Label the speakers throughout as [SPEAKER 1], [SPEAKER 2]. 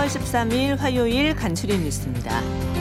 [SPEAKER 1] 10월 13일 화요일 간추린 뉴스입니다.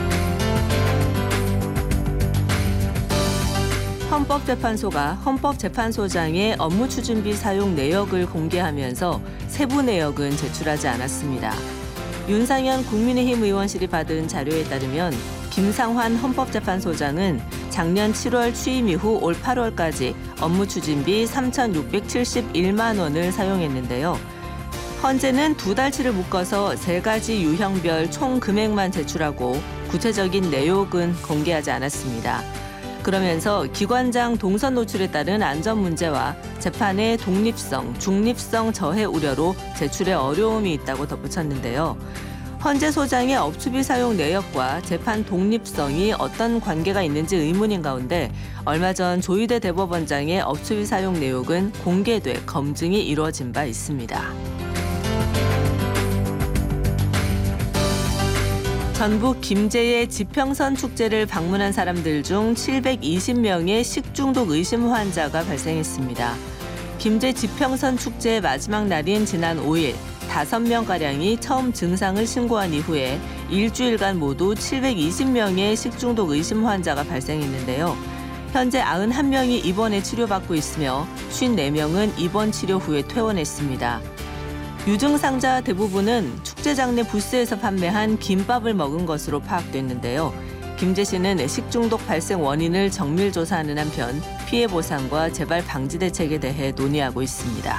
[SPEAKER 1] 헌법재판소가 헌법재판소장의 업무추진비 사용 내역을 공개하면서 세부 내역은 제출하지 않았습니다. 윤상현 국민의힘 의원실이 받은 자료에 따르면 김상환 헌법재판소장은 작년 7월 취임 이후 올 8월까지 업무추진비 3,671만 원을 사용했는데요. 헌재는 2달치를 묶어서 3가지 유형별 총 금액만 제출하고 구체적인 내용은 공개하지 않았습니다. 그러면서 기관장 동선 노출에 따른 안전 문제와 재판의 독립성, 중립성 저해 우려로 제출에 어려움이 있다고 덧붙였는데요. 헌재 소장의 업추비 사용 내역과 재판 독립성이 어떤 관계가 있는지 의문인 가운데 얼마 전 조희대 대법원장의 업추비 사용 내역은 공개돼 검증이 이루어진 바 있습니다. 전북 김제의 지평선 축제를 방문한 사람들 중 720명의 식중독 의심 환자가 발생했습니다. 김제 지평선 축제의 마지막 날인 지난 5일 5명가량이 처음 증상을 신고한 이후에 일주일간 모두 720명의 식중독 의심 환자가 발생했는데요. 현재 91명이 입원해 치료받고 있으며 54명은 입원 치료 후에 퇴원했습니다. 유증상자 대부분은 축제장 내 부스에서 판매한 김밥을 먹은 것으로 파악됐는데요. 김제시는 식중독 발생 원인을 정밀 조사하는 한편 피해 보상과 재발 방지 대책에 대해 논의하고 있습니다.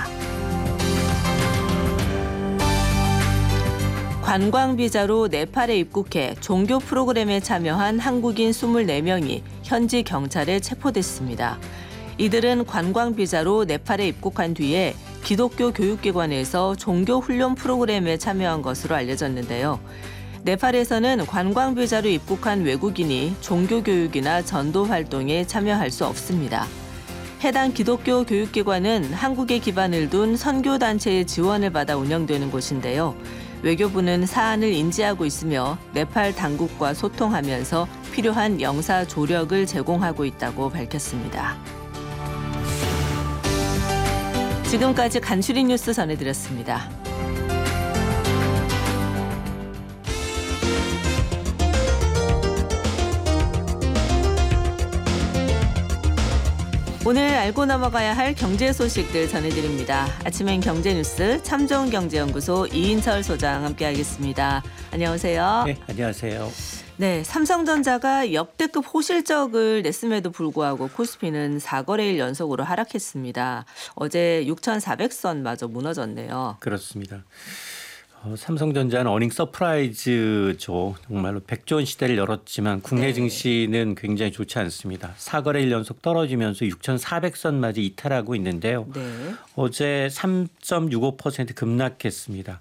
[SPEAKER 1] 관광비자로 네팔에 입국해 종교 프로그램에 참여한 한국인 24명이 현지 경찰에 체포됐습니다. 이들은 관광비자로 네팔에 입국한 뒤에 기독교 교육기관에서 종교훈련 프로그램에 참여한 것으로 알려졌는데요. 네팔에서는 관광비자로 입국한 외국인이 종교교육이나 전도활동에 참여할 수 없습니다. 해당 기독교 교육기관은 한국에 기반을 둔 선교단체의 지원을 받아 운영되는 곳인데요. 외교부는 사안을 인지하고 있으며 네팔 당국과 소통하면서 필요한 영사 조력을 제공하고 있다고 밝혔습니다. 지금까지 간추린 뉴스 전해드렸습니다. 오늘 알고 넘어가야 할 경제 소식들 전해드립니다. 아침엔 경제뉴스 참좋은경제연구소 이인철 소장 함께하겠습니다. 안녕하세요.
[SPEAKER 2] 네, 안녕하세요.
[SPEAKER 1] 네, 삼성전자가 역대급 호실적을 냈음에도 불구하고 코스피는 4거래일 연속으로 하락했습니다. 어제 6,400선마저 무너졌네요.
[SPEAKER 2] 그렇습니다. 삼성전자는 어닝 서프라이즈죠. 정말로 백조원 시대를 열었지만 국내 증시는 굉장히 좋지 않습니다. 4거래일 연속 떨어지면서 6,400선마저 이탈하고 있는데요.
[SPEAKER 1] 네.
[SPEAKER 2] 어제 3.65% 급락했습니다.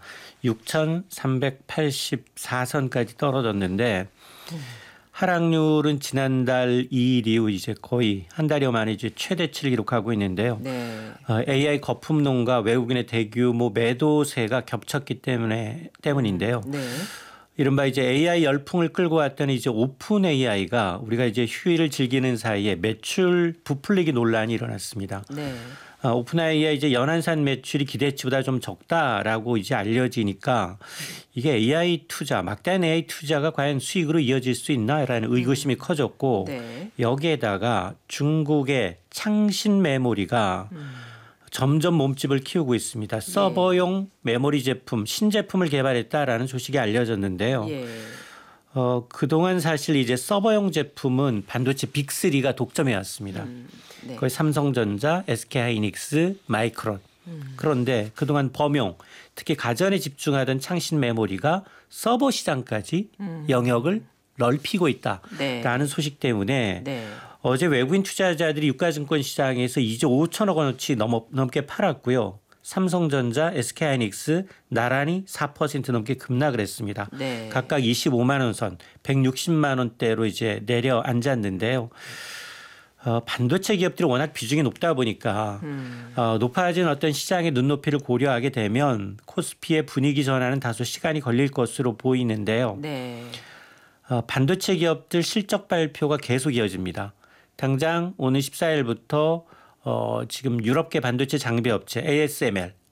[SPEAKER 2] 6,384선까지 떨어졌는데 하락률은 지난달 2일 이후 이제 거의 한 달여 만에 이제 최대치를 기록하고 있는데요.
[SPEAKER 1] 네.
[SPEAKER 2] AI 거품론과 외국인의 대규모 매도세가 겹쳤기 때문인데요.
[SPEAKER 1] 네.
[SPEAKER 2] 이른바 이제 AI 열풍을 끌고 왔던 이제 오픈 AI가 우리가 이제 휴일을 즐기는 사이에 매출 부풀리기 논란이 일어났습니다.
[SPEAKER 1] 네.
[SPEAKER 2] 오픈 AI 이제 연한산 매출이 기대치보다 좀 적다라고 이제 알려지니까 이게 AI 투자, 막대한 AI 투자가 과연 수익으로 이어질 수 있나라는 의구심이 커졌고
[SPEAKER 1] 네.
[SPEAKER 2] 여기에다가 중국의 창신 메모리가 점점 몸집을 키우고 있습니다. 서버용 메모리 제품, 신제품을 개발했다라는 소식이 알려졌는데요.
[SPEAKER 1] 예.
[SPEAKER 2] 그동안 사실 이제 서버용 제품은 반도체 빅3가 독점해왔습니다.
[SPEAKER 1] 네.
[SPEAKER 2] 거의 삼성전자, SK하이닉스, 마이크론. 그런데 그동안 범용, 특히 가전에 집중하던 창신 메모리가 서버 시장까지 영역을 넓히고 있다라는 소식 때문에
[SPEAKER 1] 네.
[SPEAKER 2] 어제 외국인 투자자들이 유가증권 시장에서 이제 5천억 원어치 넘게 팔았고요. 삼성전자, SK하이닉스 나란히 4% 넘게 급락을 했습니다.
[SPEAKER 1] 네.
[SPEAKER 2] 각각 25만 원 선, 160만 원대로 이제 내려앉았는데요. 반도체 기업들이 워낙 비중이 높다 보니까 높아진 어떤 시장의 눈높이를 고려하게 되면 코스피의 분위기 전환은 다소 시간이 걸릴 것으로 보이는데요.
[SPEAKER 1] 네.
[SPEAKER 2] 반도체 기업들 실적 발표가 계속 이어집니다. 당장 오늘 14일부터 지금 유럽계 반도체 장비 업체 ASML